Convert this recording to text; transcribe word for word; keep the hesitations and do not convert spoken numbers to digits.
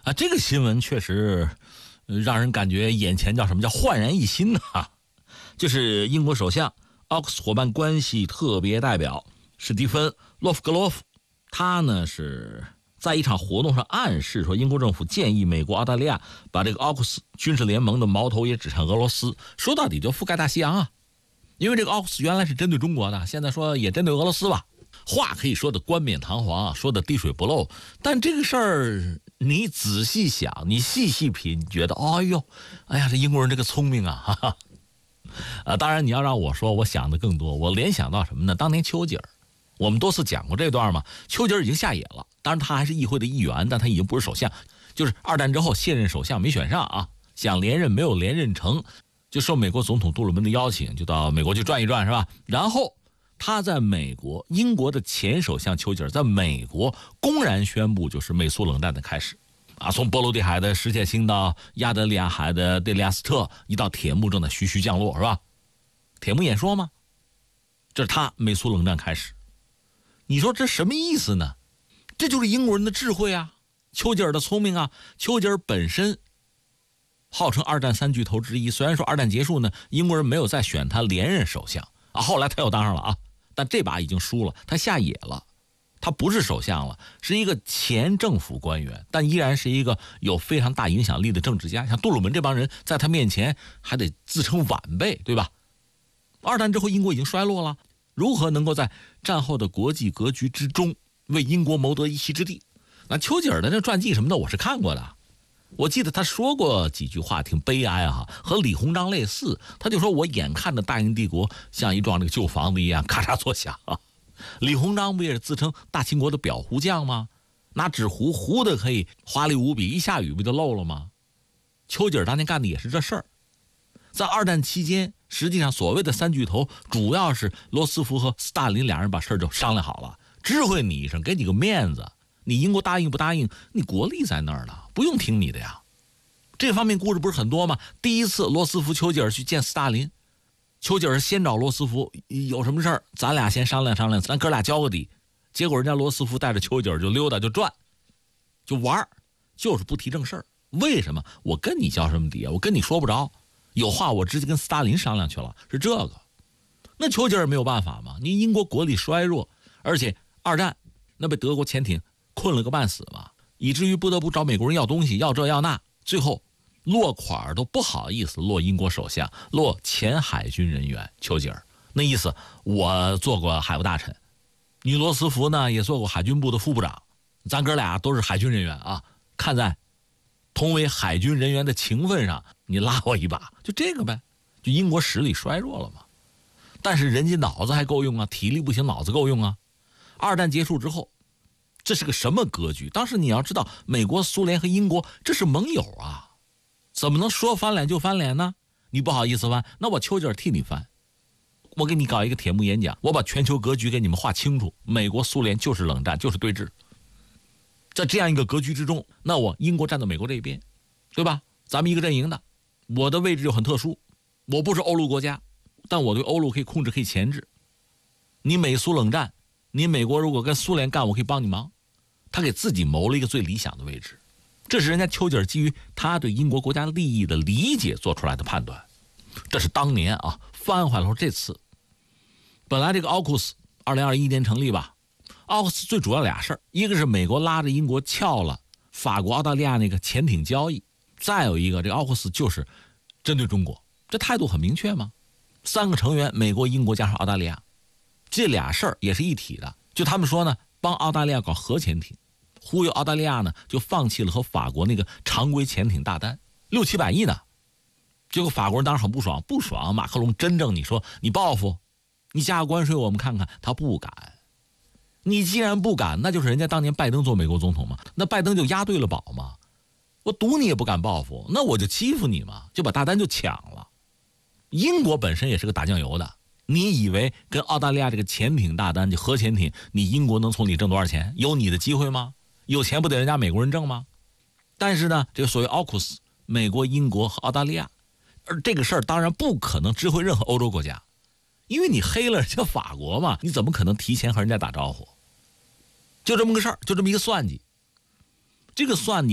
啊，这个新闻确实让人感觉眼前叫什么叫焕然一新啊！就是英国首相奥克斯伙伴关系特别代表史蒂芬·洛夫格罗夫，他呢是在一场活动上暗示说，英国政府建议美国、澳大利亚把这个奥克斯军事联盟的矛头也指向俄罗斯，说到底就覆盖大西洋啊。因为这个奥克斯原来是针对中国的，现在说也针对俄罗斯吧。话可以说的冠冕堂皇，说的滴水不漏，但这个事儿你仔细想，你细细品，你觉得哎呦，哎呀，这英国人这个聪明啊，哈哈。呃，当然你要让我说，我想的更多，我联想到什么呢？当年丘吉尔，我们多次讲过这段嘛。丘吉尔已经下野了，当然他还是议会的议员，但他已经不是首相，就是二战之后卸任首相没选上啊，想连任没有连任成，就受美国总统杜鲁门的邀请，就到美国去转一转，是吧？然后他在美国，英国的前首相丘吉尔在美国公然宣布，就是美苏冷战的开始啊，从波罗的海的史铁星到亚得里亚海的德里亚斯特，一到铁幕正在徐徐降落，是吧？铁幕演说吗？这是他美苏冷战开始。你说这什么意思呢？这就是英国人的智慧啊，丘吉尔的聪明啊。丘吉尔本身号称二战三巨头之一，虽然说二战结束呢，英国人没有再选他连任首相啊，后来他又当上了啊，但这把已经输了，他下野了，他不是首相了，是一个前政府官员，但依然是一个有非常大影响力的政治家。像杜鲁门这帮人在他面前还得自称晚辈，对吧？二战之后英国已经衰落了，如何能够在战后的国际格局之中为英国谋得一席之地？那丘吉尔的那传记什么的我是看过的，我记得他说过几句话挺悲哀啊，和李鸿章类似。他就说，我眼看着大英帝国像一幢这个旧房子一样咔嚓作响啊。李鸿章不也是自称大清国的裱糊匠吗？拿纸糊糊的可以华丽无比，一下雨不就漏了吗？丘吉尔当年干的也是这事儿。在二战期间，实际上所谓的三巨头主要是罗斯福和斯大林两人把事儿就商量好了，知会你一声，给你个面子，你英国答应不答应，你国力在那儿了，不用听你的呀。这方面故事不是很多吗？第一次罗斯福丘吉尔去见斯大林，丘吉尔先找罗斯福，有什么事儿咱俩先商量商量，咱哥俩交个底。结果人家罗斯福带着丘吉尔就溜达就转就玩，就是不提正事儿。为什么？我跟你交什么底啊？我跟你说不着，有话我直接跟斯大林商量去了，是这个。那丘吉尔没有办法嘛，你英国国力衰弱，而且二战那被德国潜艇困了个半死嘛，以至于不得不找美国人要东西，要这要那，最后落款都不好意思落英国首相，落前海军人员丘吉尔。那意思，我做过海务大臣，你罗斯福呢也做过海军部的副部长，咱哥俩都是海军人员啊，看在同为海军人员的情分上，你拉我一把，就这个呗。就英国实力衰弱了嘛，但是人家脑子还够用啊，体力不行，脑子够用啊。二战结束之后，这是个什么格局？当时你要知道，美国、苏联和英国这是盟友啊，怎么能说翻脸就翻脸呢？你不好意思翻，那我丘吉尔替你翻，我给你搞一个铁幕演讲，我把全球格局给你们画清楚，美国、苏联就是冷战，就是对峙。在这样一个格局之中，那我英国站在美国这边，对吧？咱们一个阵营的，我的位置就很特殊，我不是欧陆国家，但我对欧陆可以控制，可以钳制。你美苏冷战，你美国如果跟苏联干，我可以帮你忙。他给自己谋了一个最理想的位置，这是人家丘吉尔基于他对英国国家利益的理解做出来的判断。这是当年啊，翻回来说这次，本来这个奥库斯二零二一年成立吧，奥库斯最主要俩事儿，一个是美国拉着英国撬了法国、澳大利亚那个潜艇交易，再有一个这个奥库斯就是针对中国，这态度很明确吗？三个成员，美国、英国加上澳大利亚，这俩事儿也是一体的。就他们说呢，帮澳大利亚搞核潜艇，忽悠澳大利亚呢就放弃了和法国那个常规潜艇大单，六七百亿呢。结果法国人当然很不爽，不爽。马克龙真正你说你报复，你加个关税我们看看，他不敢。你既然不敢，那就是人家当年拜登做美国总统嘛，那拜登就押对了宝嘛。我赌你也不敢报复，那我就欺负你嘛，就把大单就抢了。英国本身也是个打酱油的，你以为跟澳大利亚这个潜艇大单就核潜艇，你英国能从你挣多少钱？有你的机会吗？有钱不得人家美国人挣吗？但是呢，这个所谓奥库斯，美国、英国和澳大利亚，而这个事儿当然不可能知会任何欧洲国家，因为你黑了人家法国嘛，你怎么可能提前和人家打招呼？就这么个事儿，就这么一个算计。这个算计